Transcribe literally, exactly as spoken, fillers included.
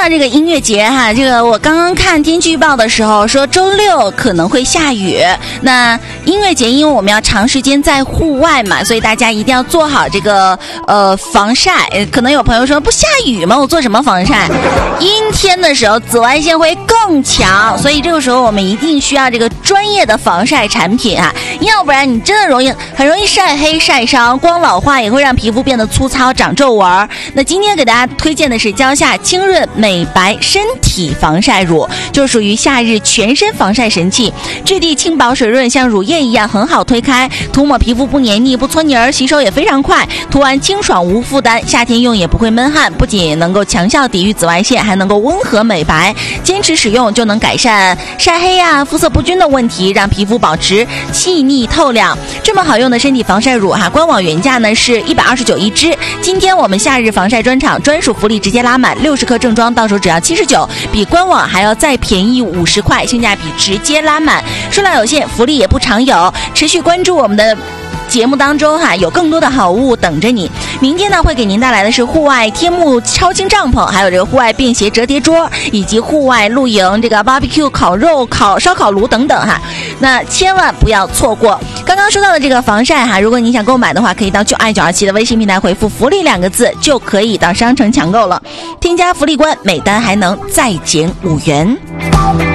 到这个音乐节哈，这个我刚刚看天气预报的时候说周六可能会下雨。那音乐节因为我们要长时间在户外嘛，所以大家一定要做好这个呃防晒。可能有朋友说不下雨吗？我做什么防晒？阴天的时候紫外线会更强，所以这个时候我们一定需要这个专业的防晒产品啊，要不然你真的容易很容易晒黑晒伤，光老化也会让皮肤变得粗糙长皱纹。那今天给大家推荐的是蕉下清润美白身体防晒乳，就属于夏日全身防晒神器，质地轻薄水润，像乳液一样很好推开，涂抹皮肤不黏腻不搓泥儿，洗手也非常快，涂完清爽无负担，夏天用也不会闷汗，不仅能够强效抵御紫外线，还能够温和美白，坚持使用就能改善晒黑啊肤色不均的问题，让皮肤保持细腻透亮。这么好用的身体防晒乳哈，官网原价呢是一百二十九一支，今天我们夏日防晒专场专属福利直接拉满，六十克正装到手只要七十九，比官网还要再便宜五十块，性价比直接拉满，数量有限，福利也不常有，持续关注我们的节目当中哈，有更多的好物等着你。明天呢会给您带来的是户外天幕超轻帐篷，还有这个户外便携折叠桌，以及户外露营这个 barbecue 烤肉烤烧烤炉等等哈，那千万不要错过。刚刚说到的这个防晒哈，如果你想购买的话，可以到九爱九二七的微信平台回复福利两个字，就可以到商城抢购了，添加福利官，每单还能再减五元。